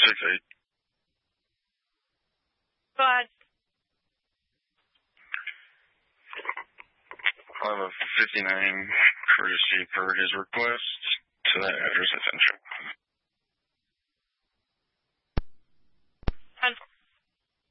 6'8". Go ahead. I'll have a 59 courtesy per his request to that address I sent you.